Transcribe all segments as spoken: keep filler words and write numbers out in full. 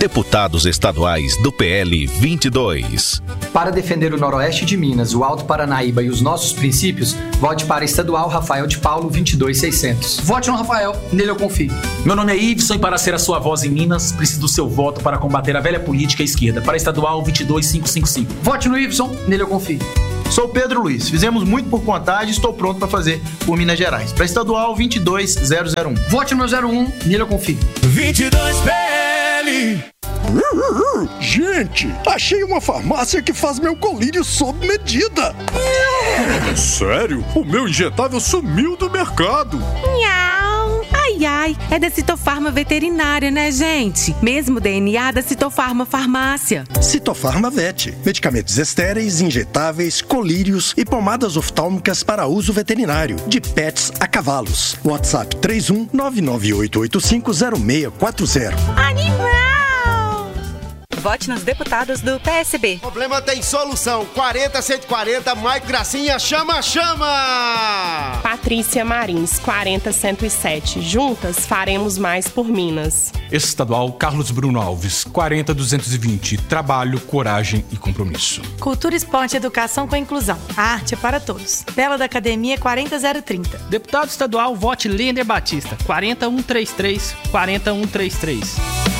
Deputados estaduais do P L vinte e dois. Para defender o Noroeste de Minas, o Alto Paranaíba e os nossos princípios, vote para Estadual Rafael de Paulo vinte e dois mil e seiscentos. Vote no Rafael, nele eu confio. Meu nome é Iveson e para ser a sua voz em Minas, preciso do seu voto para combater a velha política esquerda. Para Estadual vinte e dois mil quinhentos e cinquenta e cinco. Vote no Iveson, nele eu confio. Sou Pedro Luiz, fizemos muito por contagem e estou pronto para fazer por Minas Gerais. Para Estadual vinte e dois mil um. Vote no meu zero um, nele eu confio. vinte e dois P L. Gente, achei uma farmácia que faz meu colírio sob medida. Sério? O meu injetável sumiu do mercado. Miau. Ai, ai, é da Citofarma Veterinária, né, gente? Mesmo D N A da Citofarma Farmácia. Citofarma Vet. Medicamentos estéreis, injetáveis, colírios e pomadas oftálmicas para uso veterinário. De pets a cavalos. WhatsApp três um nove nove oito oito cinco zero seis quatro zero. Animal! Vote nos deputados do P S B. Problema tem solução. quarenta, cento e quarenta, Maico Gracinha, chama, chama! Patrícia Marins, quarenta, cento e sete. Juntas faremos mais por Minas. Estadual Carlos Bruno Alves, quarenta, duzentos e vinte. Trabalho, coragem e compromisso. Cultura, esporte e educação com inclusão. A arte é para todos. Bela da Academia, quarenta zero trinta. Deputado estadual, vote Lender Batista, quarenta, cento e trinta e três, quarenta, cento e trinta e três.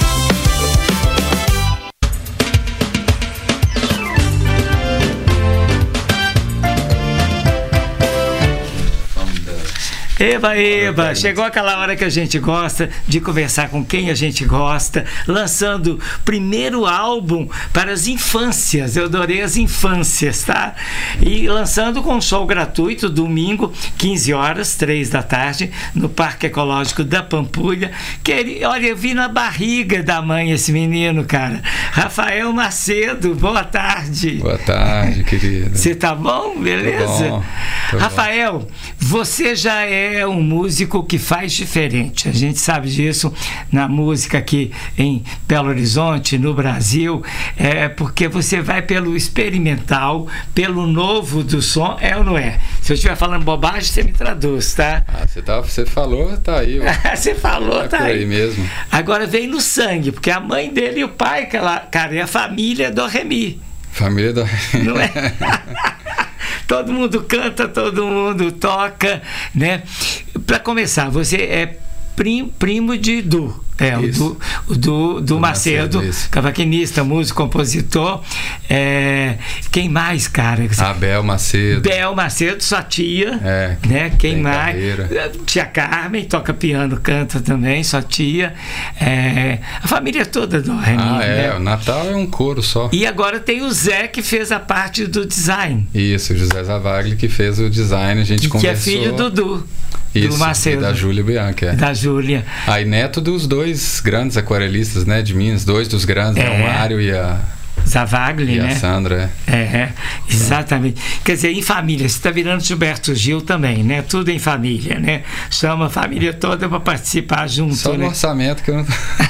Eba, eba, chegou aquela hora que a gente gosta de conversar com quem a gente gosta, lançando o primeiro álbum para as infâncias, eu adorei as infâncias, tá? E lançando com um show gratuito, domingo, quinze horas, três da tarde, no Parque Ecológico da Pampulha, que ele, olha, eu vi na barriga da mãe esse menino, cara. Rafael Macedo, boa tarde. Boa tarde, querido. Você tá bom? Beleza? Tô bom, tô Rafael, bom. Você já é é um músico que faz diferente. A gente sabe disso na música aqui em Belo Horizonte, no Brasil, é porque você vai pelo experimental, pelo novo do som, é ou não é? Se eu estiver falando bobagem, você me traduz, tá? Ah, você, tá, você falou, tá aí. Você falou, é tá por aí. aí mesmo. Agora vem no sangue, porque a mãe dele e o pai, cara, é a família do Remy. Família do Remy. Não é? Todo mundo canta, todo mundo toca, né? Para começar, você é prim, primo de Du, é, o do, o do, do, do Macedo, Macedo cavaquinista, músico, compositor. É, quem mais, cara? Ah, Bel Macedo. Bel Macedo, sua tia, é, né? Quem mais? Carreira. Tia Carmen, toca piano, canta também, sua tia. É, a família toda do Remy. Ah, é, né? O Natal é um coro só. E agora tem o Zé, que fez a parte do design. Isso, o José Zavagli, que fez o design, a gente e conversou. Que é filho do Du. Isso, do Macedo. Da Júlia Bianchi. É. Da Júlia. Aí neto dos dois grandes aquarelistas, né, de Minas, dois dos grandes, é. né, o Mário e a Zavagli, e né? a Sandra. É, é exatamente. É. Quer dizer, em família, você está virando Gilberto Gil também, né? Tudo em família, né? Chama a família toda para participar junto. Só né? no orçamento que eu não...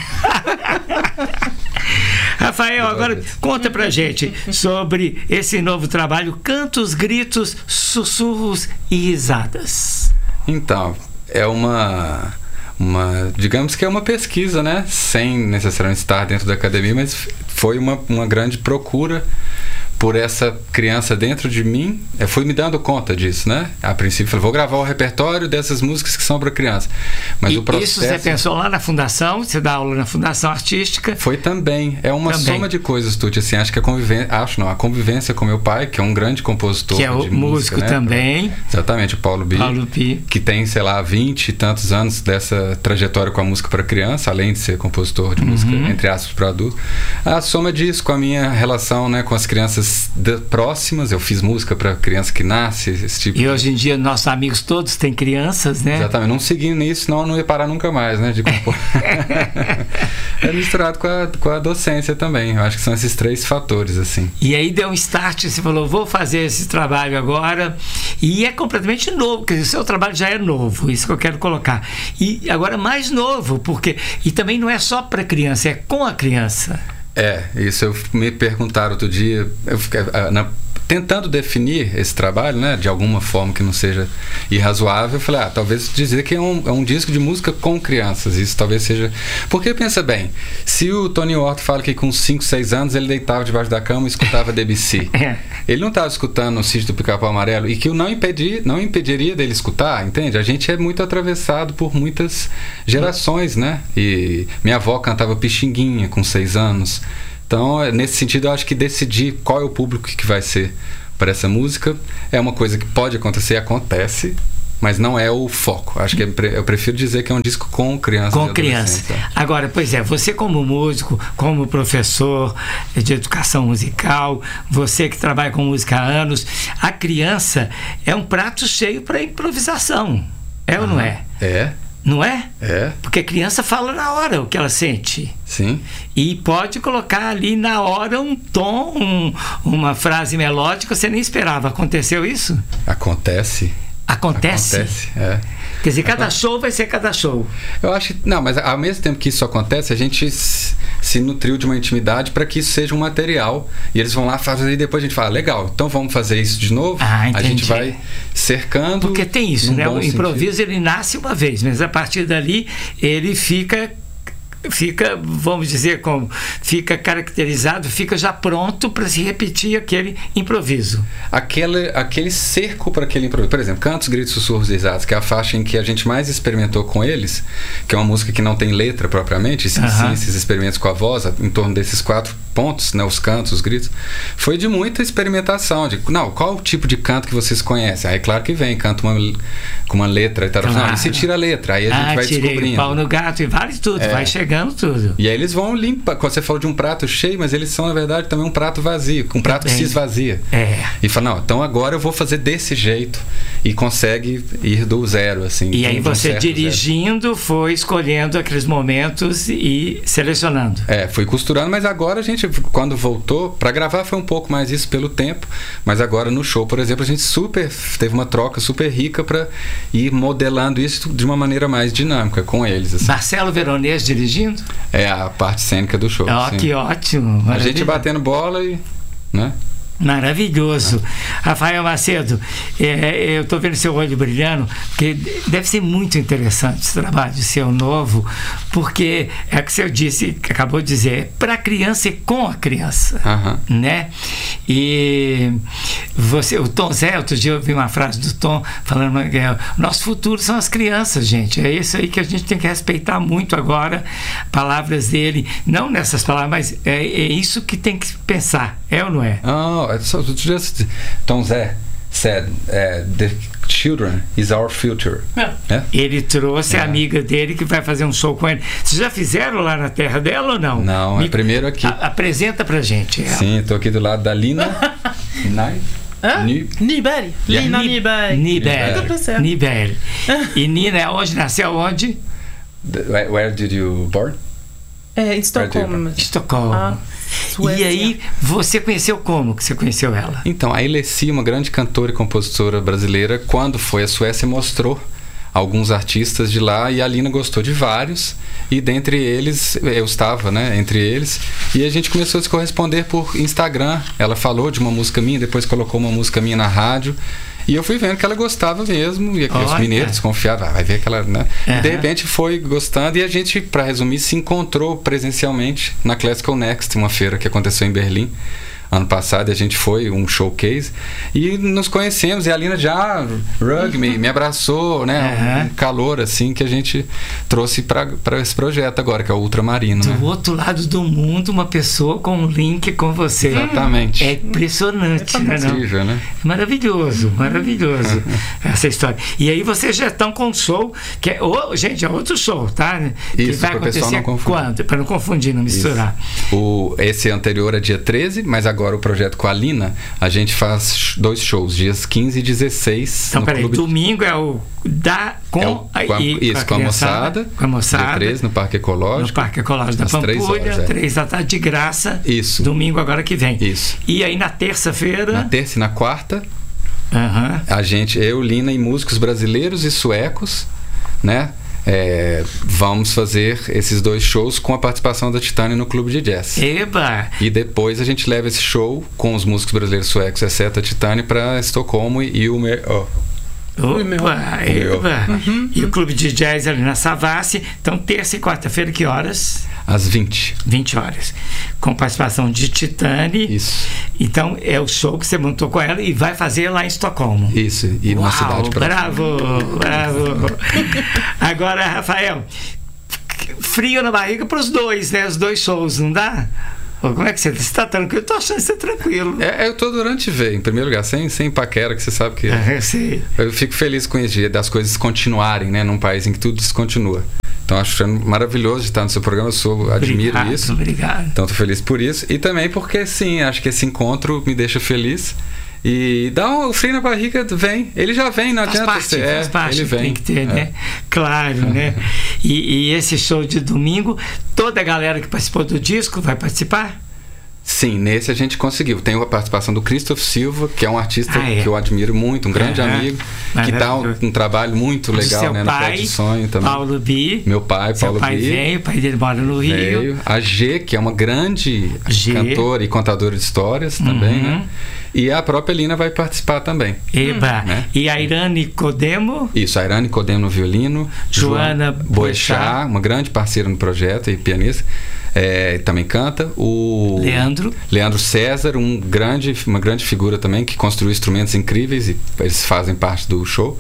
Rafael, agora conta pra gente sobre esse novo trabalho, Cantos, Gritos, Sussurros e Risadas. Então, é uma, uma, digamos que é uma pesquisa, né? Sem necessariamente estar dentro da academia, mas foi uma, uma grande procura por essa criança dentro de mim. Eu fui me dando conta disso, né? A princípio, falei, vou gravar o repertório dessas músicas que são para criança. Mas e o processo... Isso você pensou lá na fundação? Você dá aula na Fundação Artística? Foi também. É uma também. soma de coisas, Tuti. Assim, acho que a convivência... Acho não, a convivência com meu pai, que é um grande compositor que é o de músico música, né? também. Exatamente, o Paulo Bi. Paulo Bi. Que tem, sei lá, vinte e tantos anos dessa trajetória com a música para criança, além de ser compositor de uhum. música, entre aspas, para adulto. A soma disso com a minha relação, né, com as crianças da próximas. Eu fiz música para criança que nasce, esse tipo. E hoje em dia nossos amigos todos têm crianças, né? Exatamente. Não seguindo nisso, senão eu não ia parar nunca mais, né? De compor. É misturado com a, com a docência também. Eu acho que são esses três fatores, assim. E aí deu um start, você falou, vou fazer esse trabalho agora. E é completamente novo, quer dizer, o seu trabalho já é novo, isso que eu quero colocar. E agora mais novo, porque... E também não é só para criança, é com a criança. É, isso eu me perguntaram outro dia, eu fiquei, na tentando definir esse trabalho, né, de alguma forma que não seja irrazoável, eu falei, ah, talvez dizer que é um, é um disco de música com crianças, isso talvez seja... Porque, pensa bem, se o Tony Horta fala que com cinco, seis anos ele deitava debaixo da cama e escutava Debussy, ele não estava escutando o Sítio do Pica-Pau Amarelo, e que o não, impedi, não impediria dele escutar, entende? A gente é muito atravessado por muitas gerações, né? E minha avó cantava Pixinguinha com seis anos. Então, nesse sentido, eu acho que decidir qual é o público que vai ser para essa música é uma coisa que pode acontecer, acontece, mas não é o foco. Acho que eu prefiro dizer que é um disco com criança. Com criança. Agora, pois é, você como músico, como professor de educação musical, você que trabalha com música há anos, a criança é um prato cheio para improvisação. É ou não é? É. Não é? É. Porque a criança fala na hora o que ela sente. Sim. E pode colocar ali na hora um tom, um, uma frase melódica, você nem esperava. Aconteceu isso? Acontece. Acontece? Acontece, é. Quer dizer, cada show vai ser cada show. Eu acho que... Não, mas ao mesmo tempo que isso acontece, a gente se, se nutriu de uma intimidade para que isso seja um material. E eles vão lá fazer e depois a gente fala, legal, então vamos fazer isso de novo? Ah, entendi. A gente vai cercando... Porque tem isso, né? O improviso, sentido. Ele nasce uma vez, mas a partir dali ele fica... fica, vamos dizer como, fica caracterizado, fica já pronto para se repetir aquele improviso. Aquele, aquele cerco para aquele improviso. Por exemplo, Cantos, Gritos, Sussurros e Risadas, que é a faixa em que a gente mais experimentou com eles, que é uma música que não tem letra propriamente, sim, uh-huh. sim esses experimentos com a voz, em torno desses quatro pontos, né, os cantos, os gritos, foi de muita experimentação, de, não, qual o tipo de canto que vocês conhecem? Aí claro que vem, canta uma, com uma letra e tal, claro. Não, e se tira a letra, aí a gente ah, vai tirei descobrindo. O pau no gato e vale tudo, é. vai chegando tudo. E aí eles vão limpar, quando você falou de um prato cheio, mas eles são na verdade também um prato vazio, um prato que se esvazia. É. E fala, não, então agora eu vou fazer desse jeito, e consegue ir do zero, assim. E aí você dirigindo zero. Foi escolhendo aqueles momentos e selecionando. É, fui costurando, mas agora a gente, quando voltou, para gravar foi um pouco mais isso pelo tempo, mas agora no show, por exemplo, a gente super teve uma troca super rica para ir modelando isso de uma maneira mais dinâmica com eles. Assim. Marcelo Veronese dirigindo? É a parte cênica do show. Oh, que ótimo. A gente batendo bola e... né? Maravilhoso. Ah. Rafael Macedo, é, eu estou vendo seu olho brilhando, porque deve ser muito interessante esse trabalho seu novo, porque é o que você disse, acabou de dizer, é para a criança e com a criança, uhum. né? E você, o Tom Zé, outro dia eu ouvi uma frase do Tom falando que é, nosso futuro são as crianças, gente, é isso aí que a gente tem que respeitar muito agora, palavras dele, não nessas palavras, mas é, é isso que tem que pensar, é ou não é? Oh, so just Tom Zé said uh, the children is our future. É. É? Ele trouxe é. a amiga dele que vai fazer um show com ele. Vocês já fizeram lá na terra dela ou não? Não, Me, é primeiro aqui. A, apresenta pra gente. Ela. Sim, estou aqui do lado da Lina. Ni... Nibeli. Yeah. Lina Nibeli. Nibeli. Nibeli. E Nina, onde nasceu onde? Where, where did you born? É, em Estocolmo. Estocolmo. Ah. E aí, você conheceu como que você conheceu ela? Então, a Elessi, uma grande cantora e compositora brasileira, quando foi à Suécia, mostrou alguns artistas de lá e a Lina gostou de vários, e dentre eles, eu estava, né, entre eles, e a gente começou a se corresponder por Instagram. Ela falou de uma música minha, depois colocou uma música minha na rádio, e eu fui vendo que ela gostava mesmo, e os mineiros desconfiavam, ah, vai ver que ela, né? Uhum. E de repente foi gostando, e a gente, para resumir, se encontrou presencialmente na Classical Next, uma feira que aconteceu em Berlim ano passado, e a gente foi um showcase e nos conhecemos, e a Lina já rug me, me abraçou, né? Uhum. Um calor assim que a gente trouxe para esse projeto agora, que é o Ultramarino. Do né? outro lado do mundo, uma pessoa com um link com você. Exatamente. É impressionante, é né, não? né? É maravilhoso, maravilhoso essa história. E aí vocês já estão com um show que é, oh, gente, é outro show, tá? Que Isso, vai acontecer quando? Para não confundir, não misturar. O, esse anterior é dia treze, mas agora Agora o projeto com a Lina, a gente faz dois shows, dias quinze e dezesseis. Então, no peraí, clube... domingo é o da com, é o, com a, e, isso, com a, com a moçada. Com a moçada. Dia treze, no Parque Ecológico. No Parque Ecológico da Pampulha, três da tarde de graça. Isso. Domingo agora que vem. Isso. E aí na terça-feira. Na terça e na quarta, uhum. a gente, eu, Lina e músicos brasileiros e suecos, né? É, vamos fazer esses dois shows com a participação da Titânia no Clube de Jazz. Eba! E depois a gente leva esse show com os músicos brasileiros suecos, exceto a Titânia, para Estocolmo e o meu. Oh. Opa, eba. Uhum. E o Clube de Jazz ali na Savassi. Então, terça e quarta-feira, que horas? Às vinte. vinte horas. Com participação de Titânia. Isso. Então, é o show que você montou com ela e vai fazer lá em Estocolmo. Isso, e numa cidade próxima. Bravo, bravo. Agora, Rafael, frio na barriga para os dois, né? Os dois shows, não dá? Como é que você está tranquilo? Eu tô achando você tranquilo. É, eu tô durante ver, em primeiro lugar, sem, sem paquera, que você sabe que... É, eu sei. Eu fico feliz com isso, das coisas continuarem, né? Num país em que tudo descontinua. Então, acho maravilhoso de estar no seu programa, eu sou, admiro obrigado, isso. Obrigado. Então, tô feliz por isso. E também porque, sim, acho que esse encontro me deixa feliz. E dá um, o frio na barriga, vem. Ele já vem, não faz adianta parte, ser. Faz é, parte, ele vem. Tem que ter, é. né? Claro, né? E, e esse show de domingo, toda a galera que participou do disco vai participar? Sim, nesse a gente conseguiu. Tem a participação do Christoph Silva, que é um artista ah, é. que eu admiro muito, um grande uhum. amigo, que dá um, um trabalho muito legal, seu né, pai, no Pé de Sonho também. Paulo Bi. Meu pai, seu Paulo pai Bi. Veio, o pai dele mora no Rio. Veio. A G, que é uma grande G. cantora e contadora de histórias também, uhum. né? E a própria Lina vai participar também. Eba. Né? E a Irane Codemo? Isso, a Irane Codemo no violino. Joana Boechat, uma grande parceira no projeto e pianista. É, também canta. O Leandro. Leandro César, um grande, uma grande figura também, que construiu instrumentos incríveis e eles fazem parte do show.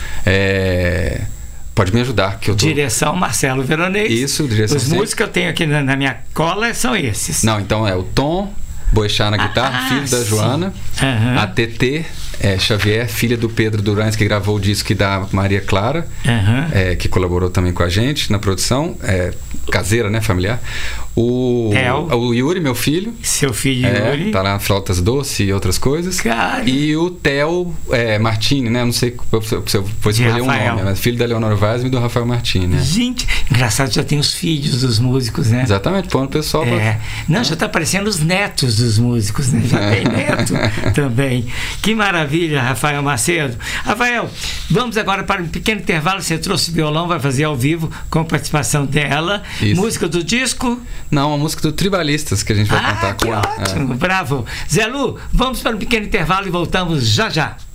É, pode me ajudar. Que eu tô... Direção Marcelo Veronês. Isso, direção. Os músicos que eu tenho aqui na, na minha cola são esses. Não, então é o Tom Boechat na guitarra, ah, filho da Joana. Uhum. A T T é, Xavier, filha do Pedro Durães, que gravou o disco da Maria Clara, uhum. é, que colaborou também com a gente na produção, é, caseira, né, familiar. O, o Yuri, meu filho. Seu filho é, Yuri. Tá lá, Flautas Doce e outras coisas. Cara. E o Theo é, Martini, né? Não sei se eu vou escolher um nome, mas filho da Leonora Vaz e do Rafael Martini. Né? Gente, engraçado, já tem os filhos dos músicos, né? Exatamente, põe o pessoal. É. Pra... Não, já tá aparecendo os netos dos músicos, né? Já tem neto também. Que maravilha, Rafael Macedo. Rafael, vamos agora para um pequeno intervalo. Você trouxe violão, vai fazer ao vivo com a participação dela. Isso. Música do disco? Não, a música do Tribalistas que a gente vai ah, cantar que com ótimo, é. Bravo. Zé Lu, vamos para um pequeno intervalo e voltamos já já.